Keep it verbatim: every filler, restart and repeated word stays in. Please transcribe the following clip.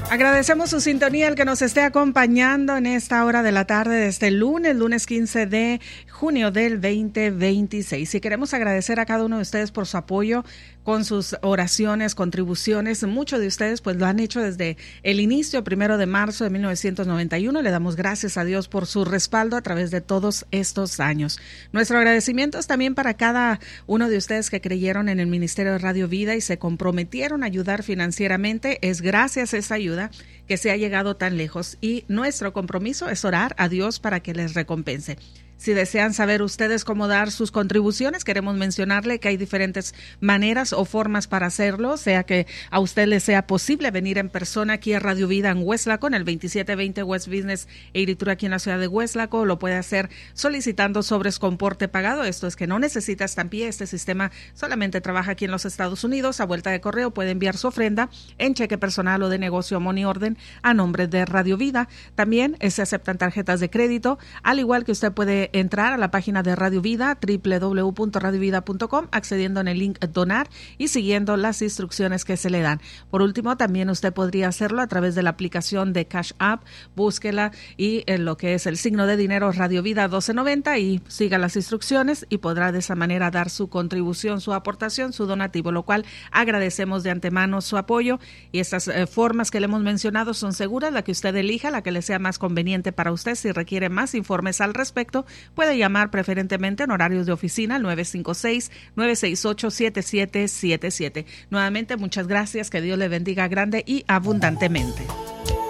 Agradecemos su sintonía, el que nos esté acompañando en esta hora de la tarde de este lunes, lunes quince de junio del veinte veintiséis. Y queremos agradecer a cada uno de ustedes por su apoyo con sus oraciones, contribuciones. Muchos de ustedes pues lo han hecho desde el inicio, primero de marzo de mil novecientos noventa y uno. Le damos gracias a Dios por su respaldo a través de todos estos años. Nuestro agradecimiento es también para cada uno de ustedes que creyeron en el Ministerio de Radio Vida y se comprometieron a ayudar financieramente. Es gracias a esa ayuda que se ha llegado tan lejos y nuestro compromiso es orar a Dios para que les recompense. Si desean saber ustedes cómo dar sus contribuciones, queremos mencionarle que hay diferentes maneras o formas para hacerlo, sea que a usted le sea posible venir en persona aquí a Radio Vida en Weslaco, en el veintisiete veinte West Business Eighty-two aquí en la ciudad de Weslaco, lo puede hacer solicitando sobres con porte pagado. Esto es que no necesita estampilla, este sistema solamente trabaja aquí en los Estados Unidos. A vuelta de correo puede enviar su ofrenda en cheque personal o de negocio money orden a nombre de Radio Vida. También eh, se aceptan tarjetas de crédito, al igual que usted puede entrar a la página de Radio Vida, doble u doble u doble u punto radio vida punto com, accediendo en el link donar y siguiendo las instrucciones que se le dan. Por último, también usted podría hacerlo a través de la aplicación de Cash App, búsquela y en lo que es el signo de dinero Radio Vida doce noventa y siga las instrucciones y podrá de esa manera dar su contribución, su aportación, su donativo, lo cual agradecemos de antemano su apoyo. Y estas eh, formas que le hemos mencionado son seguras, la que usted elija, la que le sea más conveniente para usted. Si requiere más informes al respecto, puede llamar preferentemente en horarios de oficina al nueve cinco seis, nueve seis ocho, siete siete siete siete. Nuevamente, muchas gracias. Que Dios le bendiga grande y abundantemente.